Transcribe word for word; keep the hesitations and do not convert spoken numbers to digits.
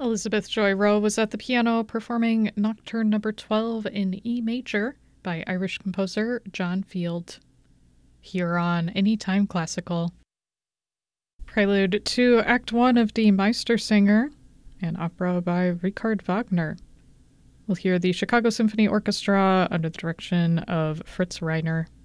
Elizabeth Joy Rowe was at the piano performing Nocturne Number twelve in E major by Irish composer John Field, here on Anytime Classical. Prelude to Act One of Die Meistersinger, an opera by Richard Wagner. We'll hear the Chicago Symphony Orchestra under the direction of Fritz Reiner.